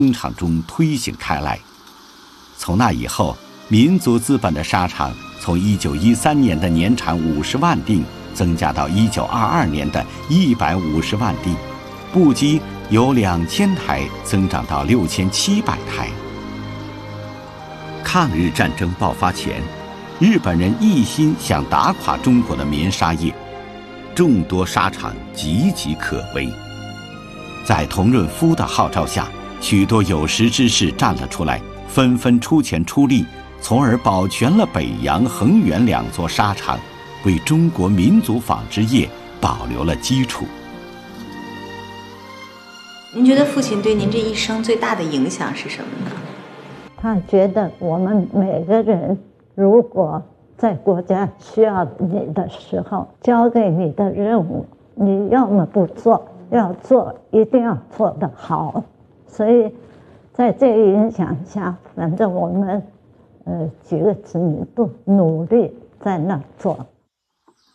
工厂中推行开来。从那以后，民族资本的纱厂从1913年的年产50万锭增加到1922年的150万锭，布机由2000台增长到6700台。抗日战争爆发前，日本人一心想打垮中国的棉纱业，众多纱厂岌岌可危。在佟润夫的号召下，许多有识之士站了出来，纷纷出钱出力，从而保全了北洋、恒源2座纱厂，为中国民族纺织业保留了基础。 您觉得父亲对您这一生最大的影响是什么呢？ 他觉得我们每个人如果在国家需要你的时候，交给你的任务，你要么不做，要做一定要做得好。所以在这个影响下，反正我们几个子女都努力在那做。